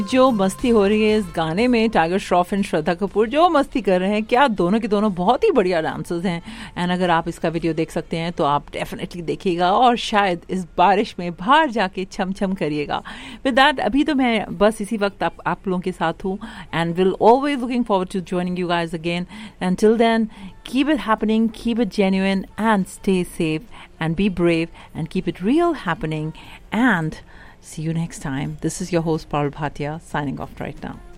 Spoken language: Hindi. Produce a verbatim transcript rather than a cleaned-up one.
जो मस्ती हो रही है इस गाने में, टाइगर श्रॉफ एंड श्रद्धा कपूर जो मस्ती कर रहे हैं, क्या दोनों के दोनों बहुत ही बढ़िया डांसर्स हैं। एंड अगर आप इसका वीडियो देख सकते हैं तो आप डेफिनेटली देखिएगा और शायद इस बारिश में बाहर जाके छम छम करिएगा। विद दैट अभी तो मैं बस इसी वक्त आप, आप लोगों के साथ हूँ and will always looking forward to joining you guys again. And till then keep it happening, keep it genuine and stay safe and be brave and keep it real happening and see you next time. This is your host Parul Bhatia signing off right now.